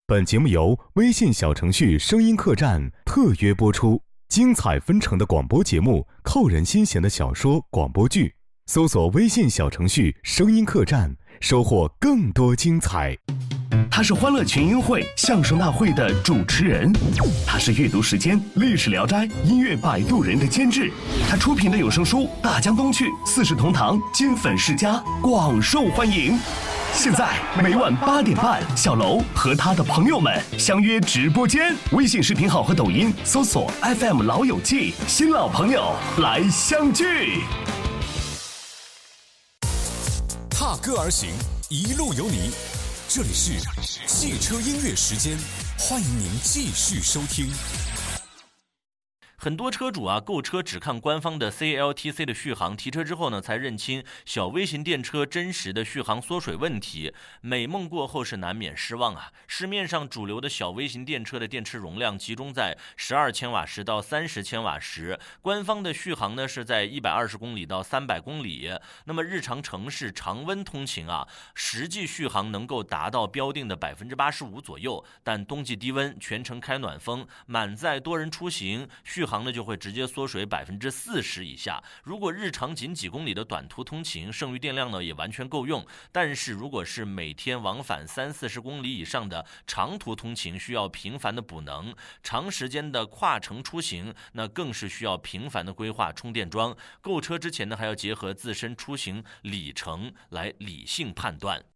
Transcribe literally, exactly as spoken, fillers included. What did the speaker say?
本节目由微信小程序声音客栈特约播出，精彩纷呈的广播节目，扣人心弦的小说广播剧，搜索微信小程序声音客栈，收获更多精彩。 他是欢乐群英会相声大会的主持人，他是阅读时间历史聊斋音乐摆渡人的监制，他出品的有声书《大江东去》《四世同堂》金粉世家广受欢迎。现在每晚八点半，小楼和他的朋友们相约直播间，微信视频号和抖音搜索 F M 老友记，新老朋友来相聚。 踏歌而行，一路有你。这里是汽车音乐时间，欢迎您继续收听。 很多车主啊，购车只看官方的 C L T C 的续航，提车之后呢，才认清小微型电车真实的续航缩水问题。美梦过后是难免失望啊！市面上主流的小微型电车的电池容量集中在十二千瓦时到三十千瓦时，官方的续航呢是在一百二十公里到三百公里。那么日常城市常温通勤啊，实际续航能够达到标定的百分之八十五左右，但冬季低温，全程开暖风，满载多人出行，续航呢就会直接缩水百分之四十以下。如果日常仅几公里的短途通勤，剩余电量呢也完全够用。但是如果是每天往返三四十公里以上的长途通勤，需要频繁的补能；长时间的跨城出行，那更是需要频繁的规划充电桩。购车之前呢，还要结合自身出行里程来理性判断。